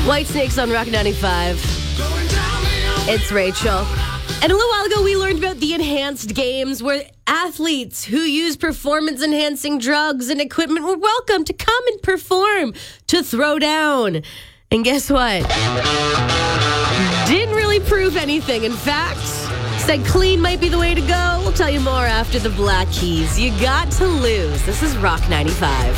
White Snakes on Rock 95. It's Rachel. And a little while ago, we learned about the enhanced games where athletes who use performance-enhancing drugs and equipment were welcome to come and perform to throw down. And guess what? Didn't really prove anything. In fact, said clean might be the way to go. We'll tell you more after the Black Keys. You got to lose. This is Rock 95.